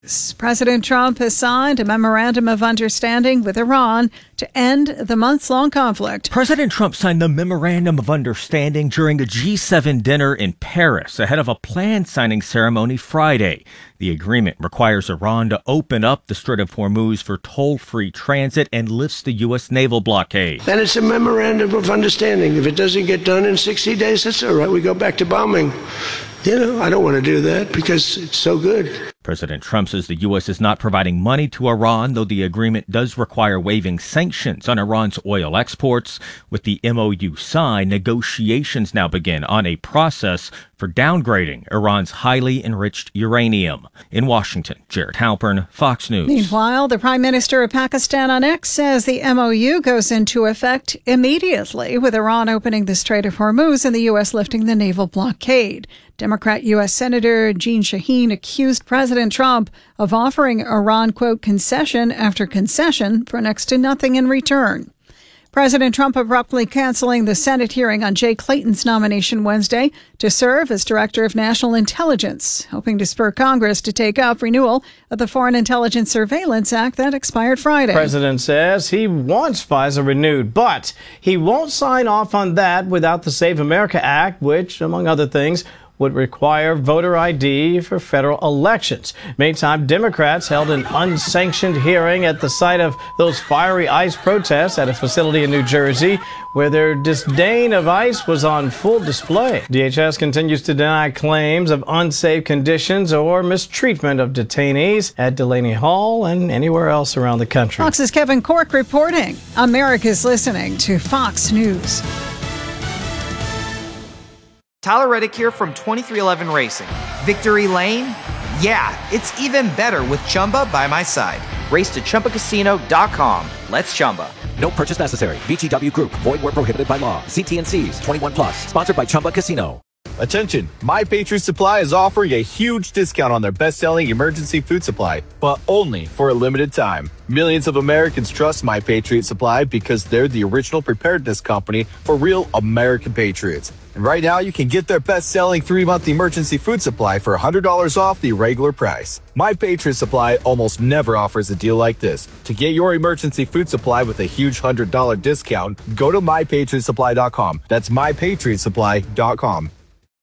President Trump has signed a memorandum of understanding with Iran to end the months-long conflict. President Trump signed the memorandum of understanding during a G7 dinner in Paris ahead of a planned signing ceremony Friday. The agreement requires Iran to open up the Strait of Hormuz for toll-free transit and lifts the U.S. naval blockade. Then it's a memorandum of understanding. If it doesn't get done in 60 days, that's all right. We go back to bombing. I don't want to do that because it's so good. President Trump says the U.S. is not providing money to Iran, though the agreement does require waiving sanctions on Iran's oil exports. With the MOU signed, negotiations now begin on a process for downgrading Iran's highly enriched uranium. In Washington, Jared Halpern, Fox News. Meanwhile, the Prime Minister of Pakistan on X says the MOU goes into effect immediately, with Iran opening the Strait of Hormuz and the U.S. lifting the naval blockade. Democrat U.S. Senator Jeanne Shaheen accused President Trump of offering Iran, quote, concession after concession for next to nothing in return. President Trump abruptly canceling the Senate hearing on Jay Clayton's nomination Wednesday to serve as Director of National Intelligence, hoping to spur Congress to take up renewal of the Foreign Intelligence Surveillance Act that expired Friday. The president says he wants FISA renewed, but he won't sign off on that without the Save America Act, which, among other things, would require voter ID for federal elections. Meantime, Democrats held an unsanctioned hearing at the site of those fiery ICE protests at a facility in New Jersey, where their disdain of ICE was on full display. DHS continues to deny claims of unsafe conditions or mistreatment of detainees at Delaney Hall and anywhere else around the country. Fox's Kevin Corke reporting. America's listening to Fox News. Tyler Reddick here from 2311 Racing. Victory Lane? Yeah, it's even better with Chumba by my side. Race to ChumbaCasino.com. Let's Chumba. No purchase necessary. VGW Group. Void where prohibited by law. See T&Cs. 21 plus. Sponsored by Chumba Casino. Attention, My Patriot Supply is offering a huge discount on their best-selling emergency food supply, but only for a limited time. Millions of Americans trust My Patriot Supply because they're the original preparedness company for real American patriots. And right now, you can get their best-selling 3-month emergency food supply for $100 off the regular price. My Patriot Supply almost never offers a deal like this. To get your emergency food supply with a huge $100 discount, go to MyPatriotSupply.com. That's MyPatriotSupply.com.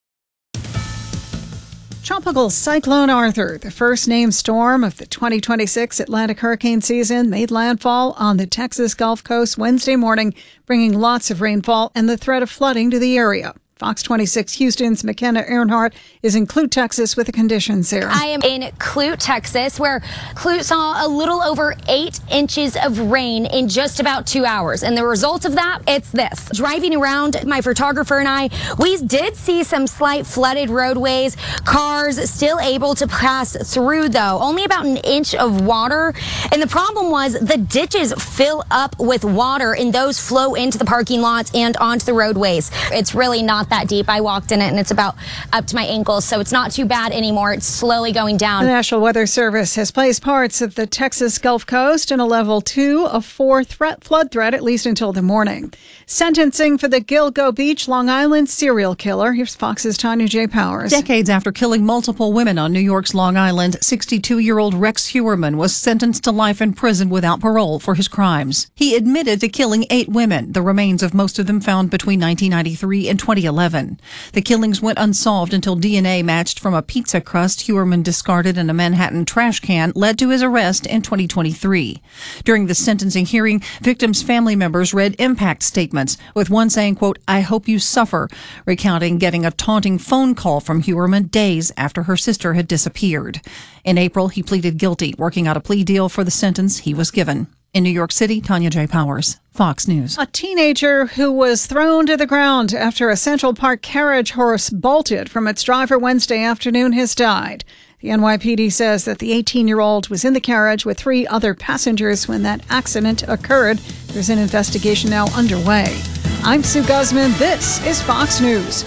Tropical Cyclone Arthur, the first named storm of the 2026 Atlantic hurricane season, made landfall on the Texas Gulf Coast Wednesday morning, bringing lots of rainfall and the threat of flooding to the area. Fox 26 Houston's McKenna Earnhardt is in Clute, Texas with the conditions there. I am in Clute, Texas, where Clute saw a little over 8 inches of rain in just about 2 hours. And the result of that, it's this. Driving around, my photographer and I, we did see some slight flooded roadways. Cars still able to pass through, though. Only about an inch of water. And the problem was the ditches fill up with water and those flow into the parking lots and onto the roadways. It's really not that deep. I walked in it and it's about up to my ankles, so it's not too bad anymore. It's slowly going down. The National Weather Service has placed parts of the Texas Gulf Coast in a level 2 of 4 flood threat, at least until the morning. Sentencing for the Gilgo Beach, Long Island serial killer. Here's Fox's Tanya J. Powers. Decades after killing multiple women on New York's Long Island, 62-year-old Rex Heuermann was sentenced to life in prison without parole for his crimes. He admitted to killing 8 women, the remains of most of them found between 1993 and 2011. The killings went unsolved until DNA matched from a pizza crust Heuermann discarded in a Manhattan trash can led to his arrest in 2023. During the sentencing hearing, victims' family members read impact statements, with one saying, quote, "I hope you suffer," recounting getting a taunting phone call from Heuermann days after her sister had disappeared. In April, he pleaded guilty, working out a plea deal for the sentence he was given. In New York City, Tanya J. Powers, Fox News. A teenager who was thrown to the ground after a Central Park carriage horse bolted from its driver Wednesday afternoon has died. The NYPD says that the 18-year-old was in the carriage with 3 other passengers when that accident occurred. There's an investigation now underway. I'm Sue Guzman. This is Fox News.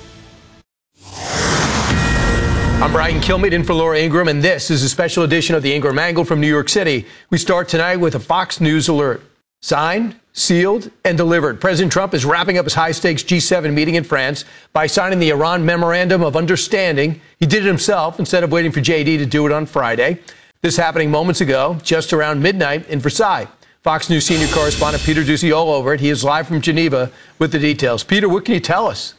I'm Brian Kilmeade in for Laura Ingram, and this is a special edition of the Ingram Angle from New York City. We start tonight with a Fox News alert. Signed, sealed, and delivered. President Trump is wrapping up his high-stakes G7 meeting in France by signing the Iran Memorandum of Understanding. He did it himself instead of waiting for JD to do it on Friday. This happening moments ago, just around midnight in Versailles. Fox News senior correspondent Peter Doocy all over it. He is live from Geneva with the details. Peter, what can you tell us?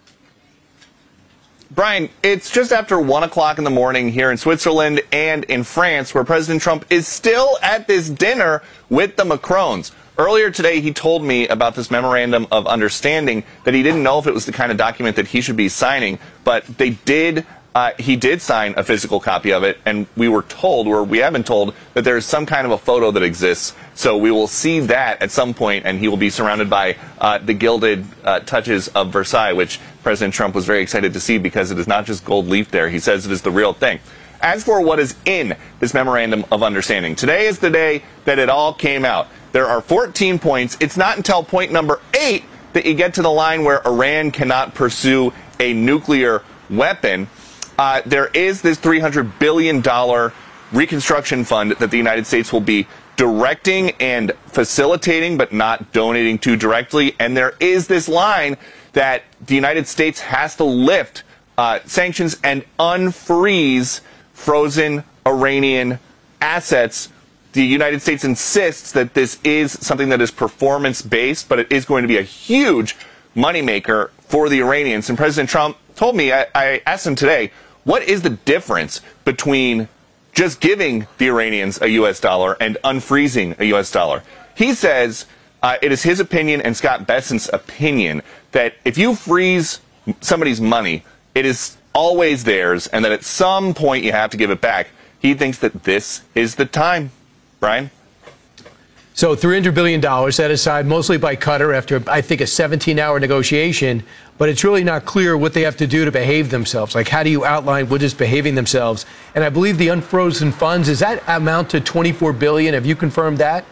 Brian, it's just after 1 o'clock in the morning here in Switzerland and in France, where President Trump is still at this dinner with the Macrons. Earlier today, he told me about this memorandum of understanding that he didn't know if it was the kind of document that he should be signing, but they did. He did sign a physical copy of it, and we were told, or we have been told, that there is some kind of a photo that exists. So we will see that at some point, and he will be surrounded by the gilded touches of Versailles, which President Trump was very excited to see because it is not just gold leaf there. He says it is the real thing. As for what is in this memorandum of understanding, today is the day that it all came out. There are 14 points. It's not until point number 8 that you get to the line where Iran cannot pursue a nuclear weapon. There is this $300 billion reconstruction fund that the United States will be directing and facilitating, but not donating to directly. And there is this line that the United States has to lift sanctions and unfreeze frozen Iranian assets. The United States insists that this is something that is performance-based, but it is going to be a huge moneymaker for the Iranians. And President Trump told me, I asked him today, what is the difference between just giving the Iranians a U.S. dollar and unfreezing a U.S. dollar? He says it is his opinion and Scott Bessent's opinion that if you freeze somebody's money, it is always theirs, and that at some point you have to give it back. He thinks that this is the time. Brian? So $300 billion set aside mostly by Qatar after, I think, a 17-hour negotiation. But it's really not clear what they have to do to behave themselves. Like, how do you outline what is behaving themselves? And I believe the unfrozen funds, does that amount to $24 billion? Have you confirmed that?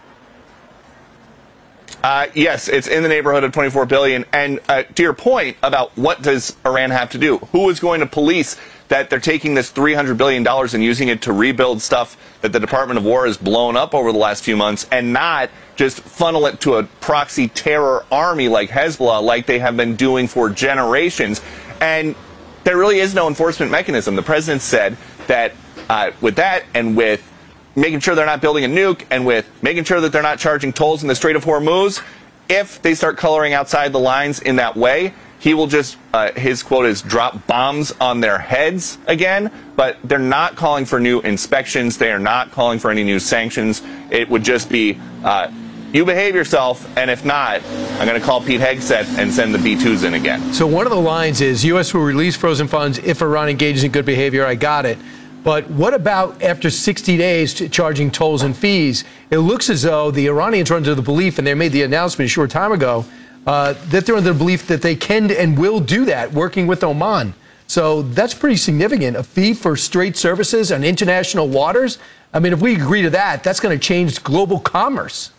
Yes, it's in the neighborhood of $24 billion. And to your point about what does Iran have to do, who is going to police that they're taking this $300 billion and using it to rebuild stuff that the Department of War has blown up over the last few months, and not just funnel it to a proxy terror army like Hezbollah, like they have been doing for generations. And there really is no enforcement mechanism. The president said that with that, and with making sure they're not building a nuke, and with making sure that they're not charging tolls in the Strait of Hormuz, if they start coloring outside the lines in that way, he will just, his quote is, drop bombs on their heads again. But they're not calling for new inspections. They are not calling for any new sanctions. It would just be, you behave yourself, and if not, I'm going to call Pete Hegseth and send the B-2s in again. So one of the lines is, U.S. will release frozen funds if Iran engages in good behavior. I got it. But what about after 60 days charging tolls and fees? It looks as though the Iranians are under the belief, and they made the announcement a short time ago, that they're under the belief that they can and will do that, working with Oman. So that's pretty significant. A fee for straight services on international waters? I mean, if we agree to that, that's going to change global commerce.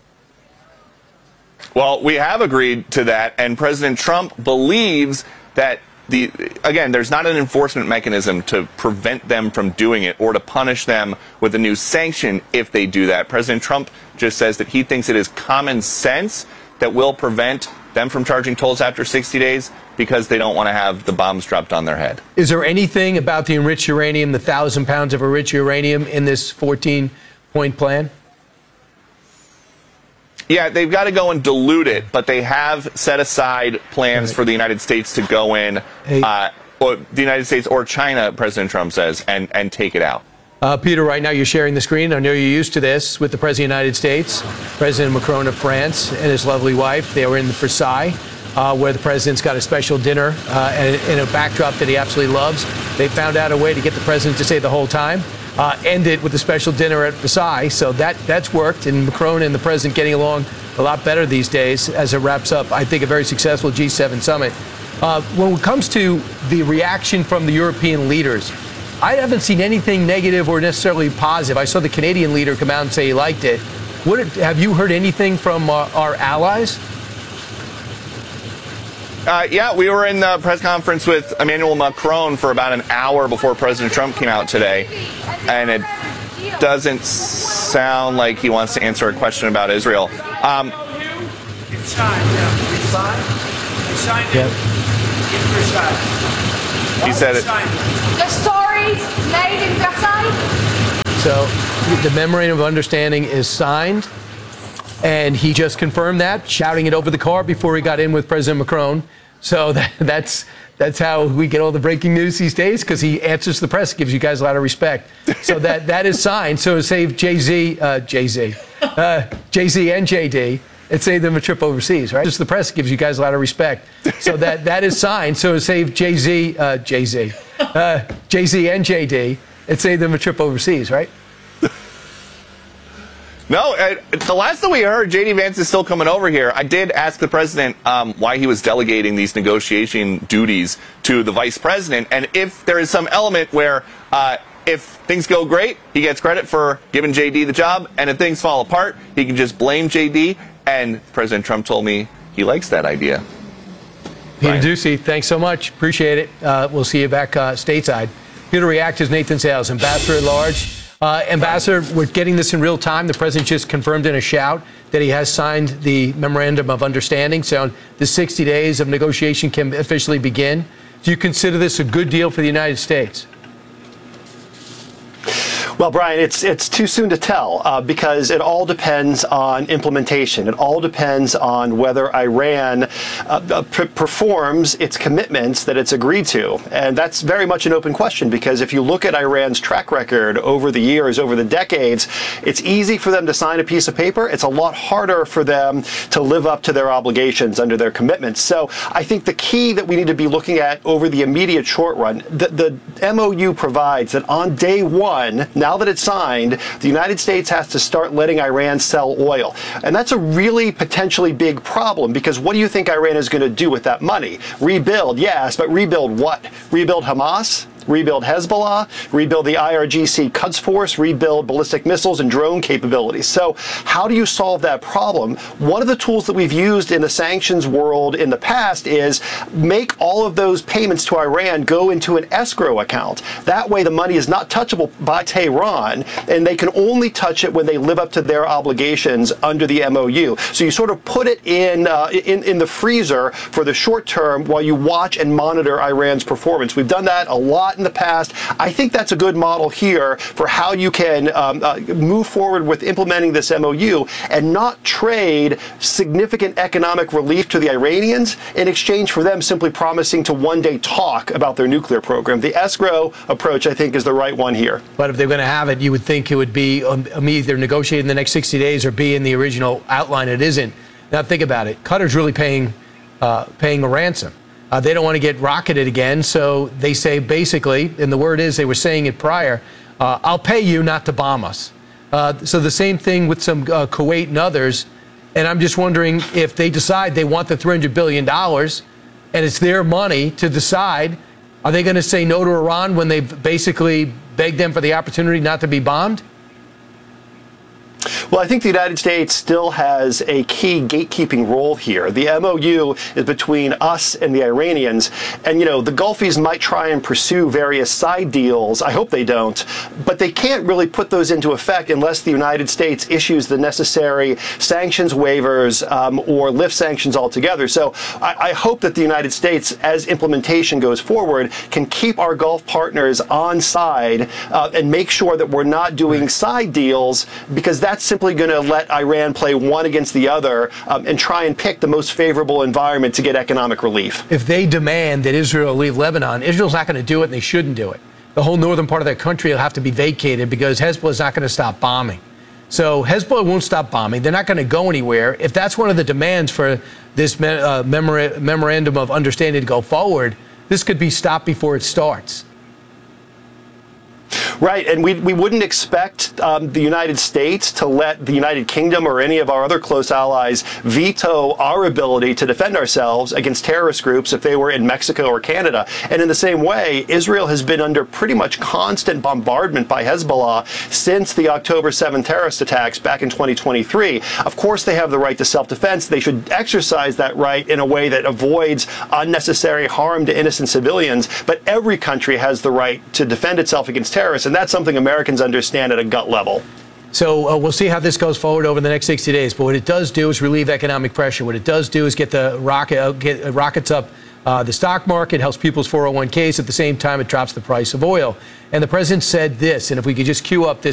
Well, we have agreed to that, and President Trump believes that again, there's not an enforcement mechanism to prevent them from doing it or to punish them with a new sanction if they do that. President Trump just says that he thinks it is common sense that will prevent them from charging tolls after 60 days because they don't want to have the bombs dropped on their head. Is there anything about the enriched uranium, the 1,000 pounds of enriched uranium in this 14-point plan? Yeah, they've got to go and dilute it, but they have set aside plans for the United States to go in, or the United States or China, President Trump says, and take it out. Peter, right now you're sharing the screen. I know you're used to this with the President of the United States, President Macron of France, and his lovely wife. They were in Versailles, where the president's got a special dinner in a backdrop that he absolutely loves. They found out a way to get the president to stay the whole time. End it with a special dinner at Versailles. So that's worked, and Macron and the president getting along a lot better these days as it wraps up, I think, a very successful G7 summit. When it comes to the reaction from the European leaders, I haven't seen anything negative or necessarily positive. I saw the Canadian leader come out and say he liked it. Have you heard anything from our allies? Yeah, we were in the press conference with Emmanuel Macron for about an hour before President Trump came out today, and it doesn't sound like he wants to answer a question about Israel. It's signed. We signed it. In Versailles. He said it. The stories made in Versailles. So the memorandum of understanding is signed, and he just confirmed that, shouting it over the car before he got in with President Macron. So that's how we get all the breaking news these days, because he answers the press, gives you guys a lot of respect. So that is signed. So save Jay-Z and JD, and save them a trip overseas, right? Just the press gives you guys a lot of respect. So that is signed. So save Jay-Z and JD, and save them a trip overseas, right? No, the last that we heard, J.D. Vance is still coming over here. I did ask the president why he was delegating these negotiation duties to the vice president, and if there is some element where if things go great, he gets credit for giving J.D. the job, and if things fall apart, he can just blame J.D., and President Trump told me he likes that idea. Peter Doocy, thanks so much. Appreciate it. We'll see you back stateside. Here to react is Nathan Sales, Ambassador at Large. Ambassador, we're getting this in real time. The president just confirmed in a shout that he has signed the Memorandum of Understanding. So the 60 days of negotiation can officially begin. Do you consider this a good deal for the United States? Well, Brian, it's too soon to tell because it all depends on implementation. It all depends on whether Iran performs its commitments that it's agreed to. And that's very much an open question, because if you look at Iran's track record over the years, over the decades, it's easy for them to sign a piece of paper. It's a lot harder for them to live up to their obligations under their commitments. So I think the key that we need to be looking at over the immediate short run, the MOU provides that on day one, now that it's signed, the United States has to start letting Iran sell oil. And that's a really potentially big problem, because what do you think Iran is going to do with that money? Rebuild, yes, but rebuild what? Rebuild Hamas? Rebuild Hezbollah, rebuild the IRGC Quds Force, rebuild ballistic missiles and drone capabilities. So how do you solve that problem? One of the tools that we've used in the sanctions world in the past is make all of those payments to Iran go into an escrow account. That way the money is not touchable by Tehran, and they can only touch it when they live up to their obligations under the MOU. So you sort of put it in the freezer for the short term while you watch and monitor Iran's performance. We've done that a lot in the past. I think that's a good model here for how you can move forward with implementing this MOU and not trade significant economic relief to the Iranians in exchange for them simply promising to one day talk about their nuclear program. The escrow approach, I think, is the right one here. But if they're going to have it, you would think it would be either negotiated in the next 60 days or be in the original outline. It isn't. Now think about it. Qatar's really paying a ransom. They don't want to get rocketed again, so they say basically, and the word is, they were saying it prior, I'll pay you not to bomb us. So the same thing with some Kuwait and others, and I'm just wondering if they decide they want the $300 billion and it's their money to decide, are they going to say no to Iran when they've basically begged them for the opportunity not to be bombed? Well, I think the United States still has a key gatekeeping role here. The MOU is between us and the Iranians. And, you know, the Gulfies might try and pursue various side deals. I hope they don't. But they can't really put those into effect unless the United States issues the necessary sanctions waivers or lifts sanctions altogether. So I hope that the United States, as implementation goes forward, can keep our Gulf partners on side and make sure that we're not doing side deals, because that's simply going to let Iran play one against the other and try and pick the most favorable environment to get economic relief. If they demand that Israel leave Lebanon, Israel's not going to do it, and they shouldn't do it. The whole northern part of their country will have to be vacated because Hezbollah's not going to stop bombing. So Hezbollah won't stop bombing. They're not going to go anywhere. If that's one of the demands for this memorandum of understanding to go forward, this could be stopped before it starts. Right, and we wouldn't expect the United States to let the United Kingdom or any of our other close allies veto our ability to defend ourselves against terrorist groups if they were in Mexico or Canada. And in the same way, Israel has been under pretty much constant bombardment by Hezbollah since the October 7th terrorist attacks back in 2023. Of course, they have the right to self-defense. They should exercise that right in a way that avoids unnecessary harm to innocent civilians. But every country has the right to defend itself against terrorists, and that's something Americans understand at a gut level. So we'll see how this goes forward over the next 60 days. But what it does do is relieve economic pressure. What it does do is get the rockets up the stock market, helps people's 401ks. At the same time, it drops the price of oil. And the president said this, and if we could just cue up this